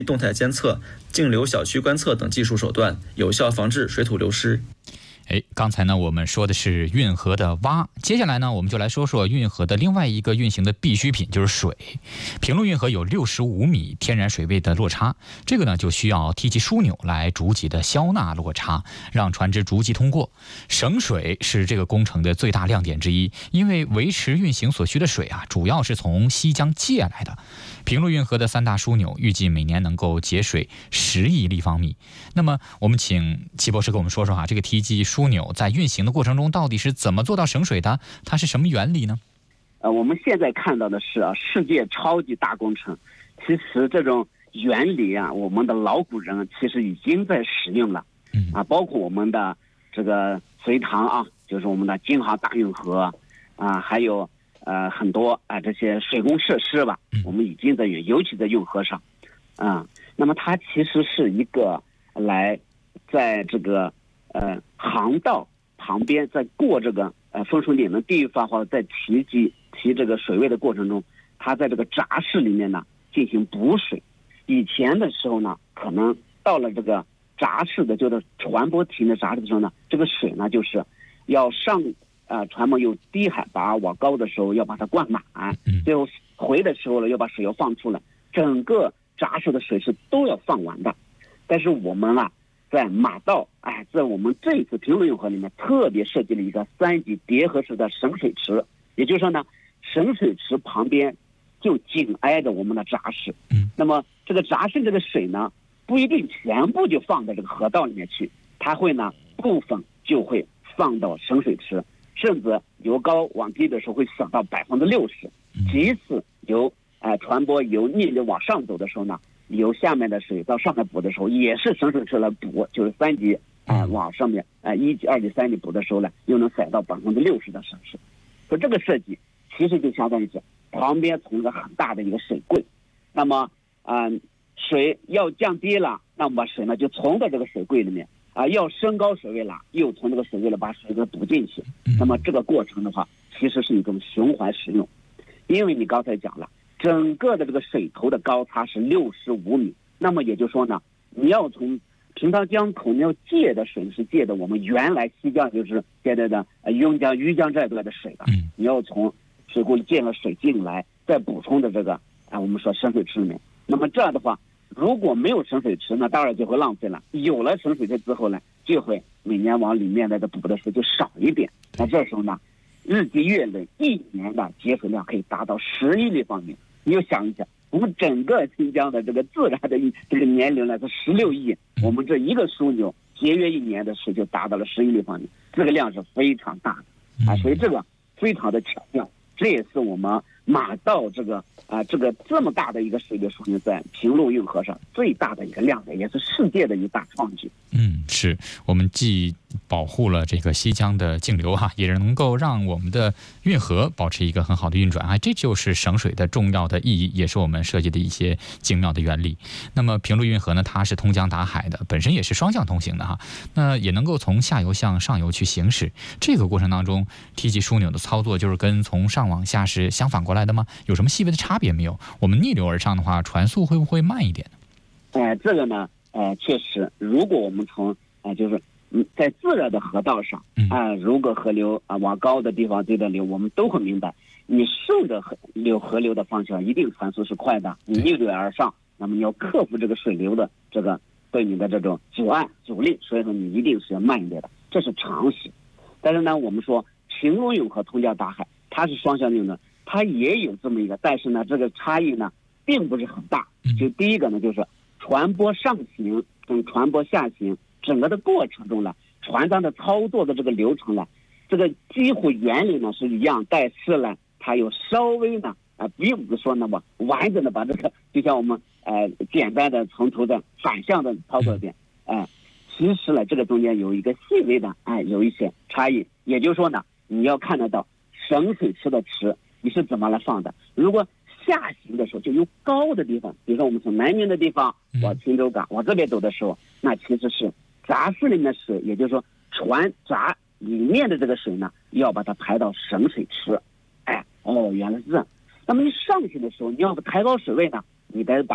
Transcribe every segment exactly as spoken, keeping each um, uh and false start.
动态监测、径流小区观测等技术手段，有效防治水土流失。 哎，刚才呢我们说的是运河的洼，接下来呢我们就来说说运河的另外一个运行的必需品，就是水。平陆运河有六十五米天然水位的落差，这个呢就需要梯级枢纽来逐级的消纳落差，让船只逐级通过。省水是这个工程的最大亮点之一，因为维持运行所需的水啊，主要是从西江借来的。平陆运河的三大枢纽预计每年能够节水十亿立方米。那么我们请齐博士给我们说说哈，这个梯级枢纽在运行的过程中到底是怎么做到省水的？它是什么原理呢？ 呃，我们现在看到的是啊，世界超级大工程。其实这种原理啊，我们的老古人其实已经在使用了。嗯啊，包括我们的这个隋唐啊，就是我们的京杭大运河啊，还有呃很多啊、呃、这些水工设施吧，我们已经在用，尤其在运河上啊。那么它其实是一个来在这个呃航道旁边，在过这个呃分水岭的地方，或者在提级提这个水位的过程中，它在这个闸室里面呢进行补水。以前的时候呢，可能到了这个闸室的，就是船舶停的闸室的时候呢，这个水呢就是要上呃船舶由低海拔往高的时候要把它灌满，最后回的时候呢要把水要放出来，整个闸室的水是都要放完的。但是我们啊，在马道，哎，在我们这一次平陆运河里面特别设计了一个三级叠合式的省水池，也就是说呢，省水池旁边就紧挨着我们的闸室。嗯，那么这个闸室这个水呢，不一定全部就放在这个河道里面去，它会呢部分就会放到省水池，甚至由高往低的时候会省到百分之六十。即使由呃船舶由逆流往上走的时候呢，由下面的水到上面补的时候，也是省水池来补，就是三级呃往上面呃一级、二级、三级补的时候呢，又能省到百分之六十的省水。所以这个设计其实就相当于是旁边存个很大的一个水柜，那么嗯、呃、水要降低了，那么把水呢就存到这个水柜里面啊、呃，要升高水位了，又从这个水位里把水给补进去。那么这个过程的话，其实是一种循环使用，因为你刚才讲了，整个的这个水头的高差是六十五米，那么也就是说呢，你要从平塘江口你要借的水是借的我们原来西江就是现在的呃邕江、余江这一段的水的，你要从水库里借了水进来，再补充的这个啊、呃、我们说省水池里面。那么这样的话，如果没有省水池，那当然就会浪费了。有了省水池之后呢，就会每年往里面的这补的水就少一点。那这时候呢，日积月累，一年的节水量可以达到十亿立方米。你就想一想，我们整个新疆的这个自然的这个年龄呢是十六亿，我们这一个枢纽节约一年的水就达到了十亿立方米，这个量是非常大的啊，所以这个非常的巧妙。这也是我们马道这个啊这个这么大的一个水流枢纽在平陆运河上最大的一个亮点，也是世界的一大创举。 嗯，是我们既保护了这个西江的径流哈，也能够让我们的运河保持一个很好的运转啊，这就是省水的重要的意义，也是我们设计的一些精妙的原理。那么平陆运河呢，它是通江达海的，本身也是双向通行的哈，那也能够从下游向上游去行驶。这个过程当中，梯级枢纽的操作就是跟从上往下是相反过来的吗？有什么细微的差别没有？我们逆流而上的话，船速会不会慢一点呢？ 呃，这个呢，呃，确实，如果我们从呃就是嗯在自然的河道上啊、呃，如果河流啊、呃、往高的地方对着流，我们都会明白，你顺着河流河流的方向，一定船速是快的。你逆流而上，那么你要克服这个水流的这个对你的这种阻碍阻力，所以说你一定是要慢一点的，这是常识。但是呢，我们说平陆运河通江达海，它是双向运的，它也有这么一个，但是呢，这个差异呢并不是很大。就第一个呢，就是船舶上行跟船舶下行整个的过程中呢，船上的操作的这个流程呢，这个几乎原理呢是一样，但是呢，它有稍微呢啊、呃，并不是说那么完整的把这个，就像我们呃简单的从头的反向的操作一遍，哎、呃，其实呢这个中间有一个细微的哎、呃、有一些差异，也就是说呢，你要看得到省水池的池你是怎么来放的。如果下行的时候，就由高的地方，比如说我们从南宁的地方往青州港往这边走的时候，那其实是闸室里面的水，也就是说船闸里面的这个水呢，要把它排到省水池。哎，哦，原来是这样。那么你上行的时候，你要抬高水位呢，你得把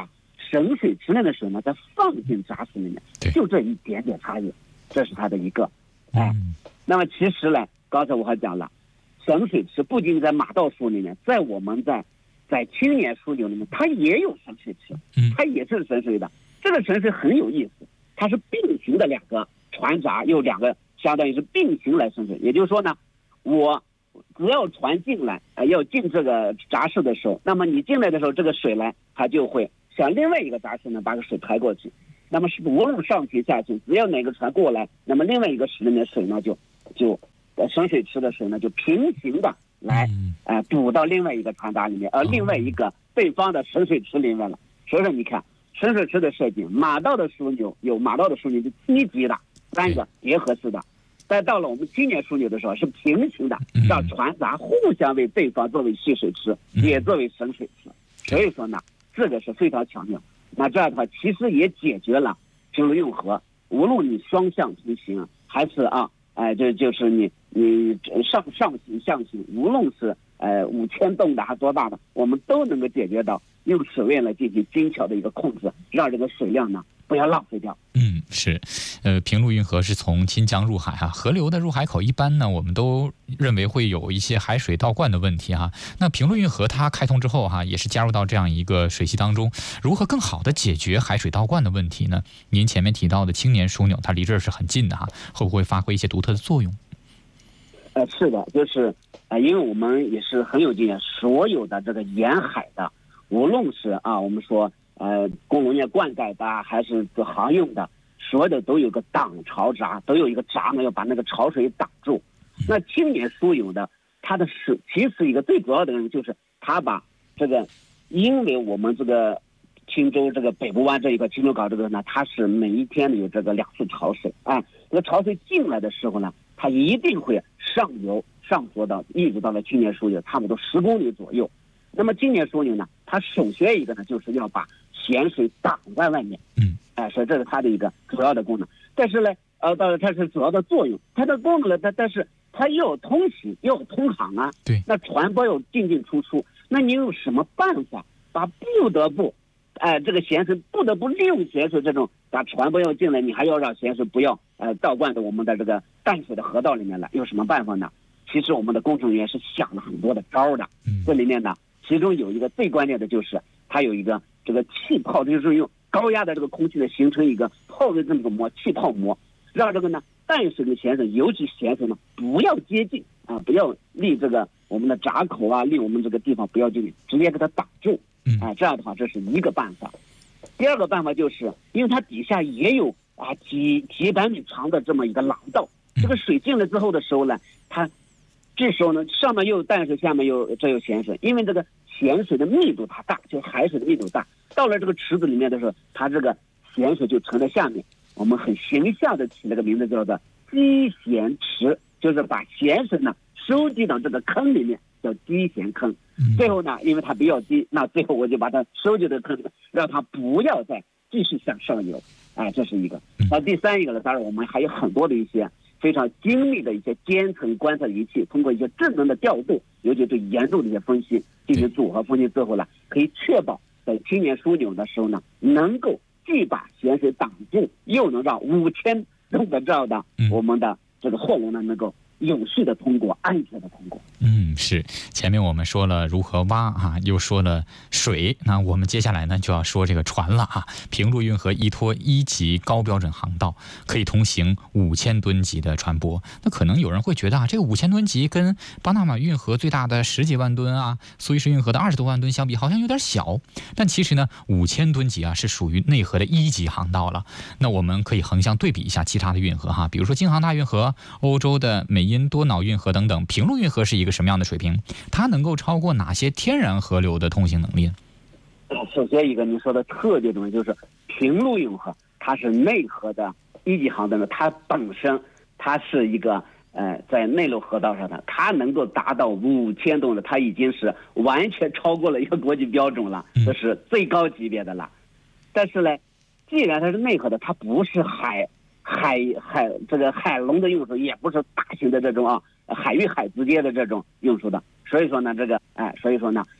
省水池内的水呢再放进闸室里面，就这一点点差异，这是它的一个。哎，那么其实呢，刚才我还讲了，省水池不仅在马道树里面，在我们在在青年枢纽里面，它也有省水池，它也是省水的。这个省水很有意思，它是并行的两个船闸，有两个相当于是并行来省水。也就是说呢，我只要船进来，呃，要进这个闸室的时候，那么你进来的时候，这个水呢，它就会向另外一个闸室呢把个水排过去。那么是无论上行下行，只要哪个船过来，那么另外一个室里面水呢就就呃省水池的水呢就平行的来呃补到另外一个船闸里面，而另外一个对方的省水池里面了。所以说你看省水池的设计，马道的枢纽有马道的枢纽是梯级的三个结合式的，但到了我们青年枢纽的时候是平行的，让船闸互相为对方作为蓄水池，也作为省水池。所以说呢，这个是非常巧妙。那这样的话，其实也解决了平路运河，无论你双向通行，还是啊，哎、呃，这就是你你上上行下行，无论是呃五千吨的还是多大的，我们都能够解决到用水位来进行精巧的一个控制，让这个水量呢不要浪费掉。 嗯，是，呃，平路运河是从清江入海哈、啊，河流的入海口一般呢，我们都认为会有一些海水倒灌的问题哈、啊。那平路运河它开通之后哈、啊，也是加入到这样一个水系当中，如何更好的解决海水倒灌的问题呢？您前面提到的青年枢纽，它离这儿是很近的哈、啊，会不会发挥一些独特的作用？ 呃，是的，就是呃，因为我们也是很有经验，所有的这个沿海的，无论是啊，我们说。呃，供农业灌溉的还是做航用的，所有的都有个挡潮闸，都有一个闸呢，要把那个潮水挡住。那青年枢纽的，它的是其实一个最主要的人就是它把这个，因为我们这个青州这个北部湾这一个青州港这个呢，它是每一天有这个两次潮水啊，这个潮水进来的时候呢，它一定会上游上浮到一直到了青年枢纽，差不多十公里左右。那么青年枢纽呢，它首先一个呢，就是要把咸水挡在外面，嗯，哎、呃，所以这是它的一个主要的功能。但是呢，呃，当然它是主要的作用，它的功能呢，它但是它又有通行，又有通航啊， 对， 那船舶又进进出出，那你有什么办法把不得不，哎、呃，这个咸水不得不利用咸水这种把船舶要进来，你还要让咸水不要呃倒灌到我们的这个淡水的河道里面来，有什么办法呢？其实我们的工程员是想了很多的招的，嗯，这里面呢。其中有一个最关键的就是它有一个这个气泡，就是用高压的这个空气呢形成一个泡的这么个膜，气泡膜，让这个呢淡水跟咸水，尤其咸水呢不要接近啊，不要离这个我们的闸口啊，离我们这个地方不要近，直接给它挡住，啊，这样的话这是一个办法。第二个办法就是因为它底下也有啊几几百米长的这么一个廊道，这个水进来之后的时候呢，它这时候呢，上面又有淡水，下面又这有咸水，因为这个咸水的密度它大，就是海水的密度大，到了这个池子里面的时候，它这个咸水就沉在下面。我们很形象的起了个名字叫做积咸池，就是把咸水呢收集到这个坑里面，叫积咸坑。最后呢，因为它比较低，那最后我就把它收集到坑里面，让它不要再继续向上游。哎，这是一个。那第三一个呢，当然我们还有很多的一些。非常精密的一些监测观测仪器，通过一些智能的调度，尤其对严重的一些分析进行组合分析之后呢，可以确保在青年枢纽的时候呢，能够既把咸水挡住，又能让五千吨的这样的我们的这个货物呢能够有序的通过，安全的通过。 嗯，是。前面我们说了如何挖啊，又说了水，那我们接下来呢就要说这个船了啊。平路运河依托一级高标准航道，可以通行五千吨级的船舶。那可能有人会觉得啊，这个五千吨级跟巴拿马运河最大的十几万吨啊，苏伊士运河的二十多万吨相比，好像有点小。但其实呢，五千吨级啊是属于内河的一级航道了。那我们可以横向对比一下其他的运河哈，比如说京杭大运河、欧洲的美因多瑙运河等等。平路运河是一个什么样的水平？它能够超过哪些天然河流的通行能力呢？ 首先一个你说的特别重要，就是平路运河，它是内河的一级航道呢，它本身它是一个呃在内陆河道上的，它能够达到五千吨的，它已经是完全超过了一个国际标准了，这是最高级别的了。但是呢，既然它是内河的，它不是海海海这个海龙的运输，也不是大型的这种啊海与海之间的这种运输的，所以说呢，这个哎，所以说呢，